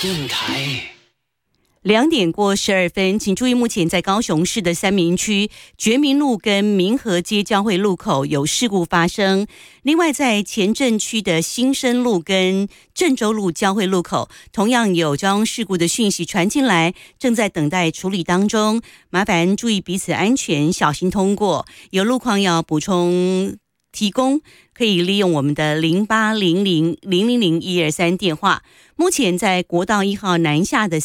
电台。 2:12，请注意，目前在高雄市的三民区觉民路跟民和街交汇路口有事故发生。另外，在前镇区的新生路跟郑州路交汇路口，同样有交通事故的讯息传进来，正在等待处理当中。麻烦注意彼此安全，小心通过。有路况要补充提供，可以利用我们的0800000123电话。目前在国道1号南下的